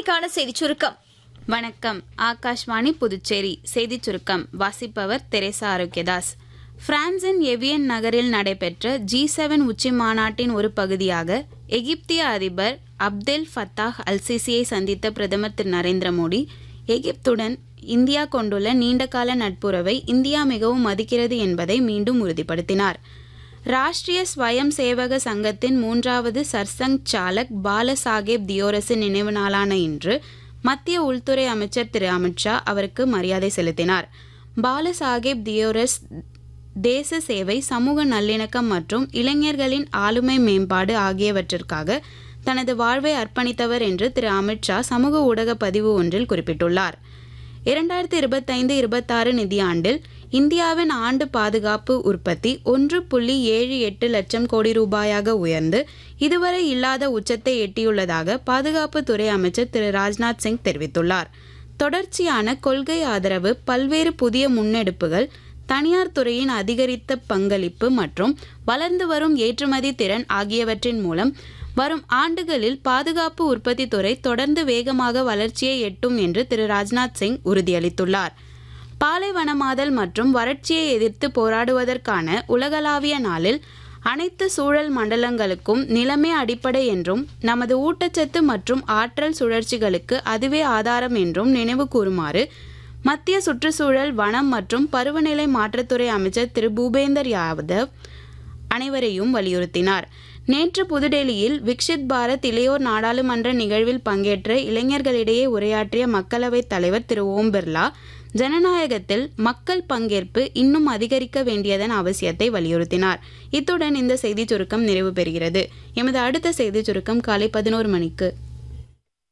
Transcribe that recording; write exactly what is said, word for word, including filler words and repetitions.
மணிக்கான செய்திச் சுருக்கம். வணக்கம். ஆகாஷ்வாணி புதுச்சேரி செய்திச் சுருக்கம் வாசிப்பவர் தெரேசா ஆரோக்கியதாஸ். பிரான்சின் எவியன் நகரில் நடைபெற்ற ஜி செவன் உச்சி மாநாட்டின் ஒரு பகுதியாக எகிப்திய அதிபர் அப்தெல் ஃபத்தாஹ் அல்சிசியை சந்தித்த பிரதமர் திரு நரேந்திர மோடி, எகிப்துடன் இந்தியா கொண்டுள்ள நீண்டகால நட்புறவை இந்தியா மிகவும் மதிக்கிறது என்பதை மீண்டும் உறுதிப்படுத்தினார். ராஷ்டிரிய ஸ்வயம் சேவக சங்கத்தின் மூன்றாவது சர்சங் சாலக் பாலசாஹேப் தியோரஸின் நினைவு நாளான இன்று மத்திய உள்துறை அமைச்சர் திரு அமித்ஷா அவருக்கு மரியாதை செலுத்தினார். பாலசாஹேப் தியோரஸ் தேச சேவை, சமூக நல்லிணக்கம் மற்றும் இளைஞர்களின் ஆளுமை மேம்பாடு ஆகியவற்றிற்காக தனது வாழ்வை அர்ப்பணித்தவர் என்று திரு அமித்ஷா சமூக ஊடக பதிவு ஒன்றில் குறிப்பிட்டுள்ளார். இரண்டாயிரத்தி இருபத்தைந்து இருபத்தாறு நிதியாண்டில் இந்தியாவின் ஆண்டு பாதுகாப்பு உற்பத்தி ஒன்று புள்ளி ஏழு எட்டு லட்சம் கோடி ரூபாயாக உயர்ந்து இதுவரை இல்லாத உச்சத்தை எட்டியுள்ளதாக பாதுகாப்புத்துறை அமைச்சர் திரு ராஜ்நாத் சிங் தெரிவித்துள்ளார். தொடர்ச்சியான கொள்கை ஆதரவு, பல்வேறு புதிய முன்னெடுப்புகள், தனியார் துறையின் அதிகரித்த பங்களிப்பு மற்றும் வளர்ந்து வரும் ஏற்றுமதி திறன் ஆகியவற்றின் மூலம் வரும் ஆண்டுகளில் பாதுகாப்பு உற்பத்தி துறை தொடர்ந்து வேகமாக வளர்ச்சியை எட்டும் என்று திரு ராஜ்நாத் சிங் உறுதியளித்துள்ளார். பாலைவனமாதல் மற்றும் வறட்சியை எதிர்த்து போராடுவதற்கான உலகளாவிய நாளில் அனைத்து சூழல் மண்டலங்களுக்கும் நிலமே அடிப்படை என்றும் நமது ஊட்டச்சத்து மற்றும் ஆற்றல் சுழற்சிகளுக்கு அதுவே ஆதாரம் என்றும் நினைவு கூறுமாறு மத்திய சுற்றுச்சூழல், வனம் மற்றும் பருவநிலை மாற்றத்துறை அமைச்சர் திரு பூபேந்தர் யாதவ் அனைவரையும் வலியுறுத்தினார். நேற்று புதுடெல்லியில் விக்ஷித் பாரத் இளையோர் நாடாளுமன்ற நிகழ்வில் பங்கேற்ற இளைஞர்களிடையே உரையாற்றிய மக்களவைத் தலைவர் திரு ஓம் பிர்லா, ஜனநாயகத்தில் மக்கள் பங்கேற்பு இன்னும் அதிகரிக்க வேண்டியதன் அவசியத்தை வலியுறுத்தினார். இத்துடன் இந்த செய்திச் சுருக்கம் நிறைவு பெறுகிறது. எமது அடுத்த செய்திச் சுருக்கம் காலை பதினோரு மணிக்கு.